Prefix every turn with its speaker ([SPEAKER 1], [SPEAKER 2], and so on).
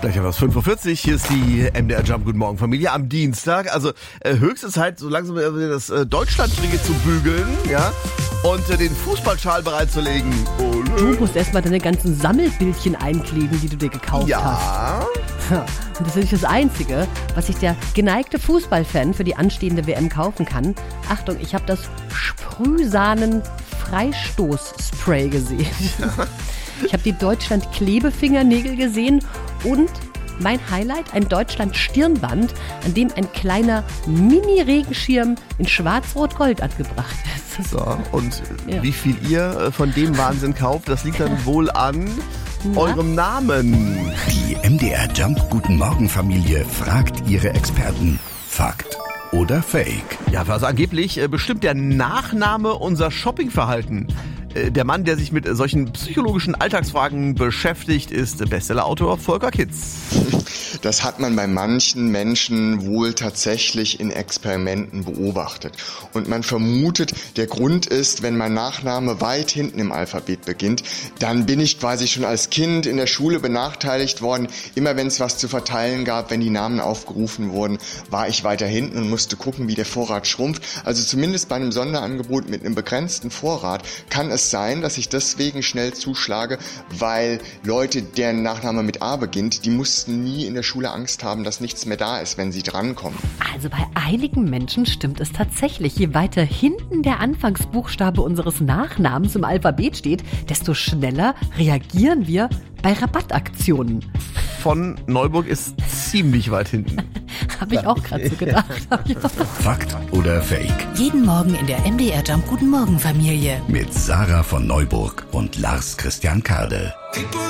[SPEAKER 1] Gleich haben wir es 5:40 Uhr, hier ist die MDR Jump Guten Morgen Familie am Dienstag. Also höchste Zeit, so langsam wieder das Deutschland-Trikot zu bügeln, ja, und den Fußballschal bereitzulegen.
[SPEAKER 2] Du musst erstmal deine ganzen Sammelbildchen einkleben, die du dir gekauft hast.
[SPEAKER 1] Ja.
[SPEAKER 2] Und das ist nicht das Einzige, was sich der geneigte Fußballfan für die anstehende WM kaufen kann. Achtung, ich habe das Sprühsahnen-Freistoßspray gesehen. Ich habe die Deutschland-Klebefingernägel gesehen und mein Highlight, ein Deutschland-Stirnband, an dem ein kleiner Mini-Regenschirm in schwarz-rot-gold angebracht ist.
[SPEAKER 1] So, und wie viel ihr von dem Wahnsinn kauft, das liegt dann wohl an eurem Namen.
[SPEAKER 3] Die MDR Jump Guten Morgen Familie fragt ihre Experten. Fakt oder Fake?
[SPEAKER 1] Ja, also angeblich bestimmt der Nachname unser Shoppingverhalten. Der Mann, der sich mit solchen psychologischen Alltagsfragen beschäftigt, ist Bestsellerautor Volker Kitz.
[SPEAKER 4] Das hat man bei manchen Menschen wohl tatsächlich in Experimenten beobachtet. Und man vermutet, der Grund ist, wenn mein Nachname weit hinten im Alphabet beginnt, dann bin ich quasi schon als Kind in der Schule benachteiligt worden. Immer wenn es was zu verteilen gab, wenn die Namen aufgerufen wurden, war ich weiter hinten und musste gucken, wie der Vorrat schrumpft. Also zumindest bei einem Sonderangebot mit einem begrenzten Vorrat kann es sein, dass ich deswegen schnell zuschlage, weil Leute, deren Nachname mit A beginnt, die mussten nie in der Schule Angst haben, dass nichts mehr da ist, wenn sie drankommen.
[SPEAKER 2] Also bei einigen Menschen stimmt es tatsächlich. Je weiter hinten der Anfangsbuchstabe unseres Nachnamens im Alphabet steht, desto schneller reagieren wir bei Rabattaktionen.
[SPEAKER 1] Von Neuburg ist ziemlich weit hinten.
[SPEAKER 2] Habe ich auch gerade so gedacht.
[SPEAKER 3] Fakt oder Fake?
[SPEAKER 5] Jeden Morgen in der MDR Jump Guten Morgen Familie.
[SPEAKER 3] Mit Sarah von Neuburg und Lars Christian Kade.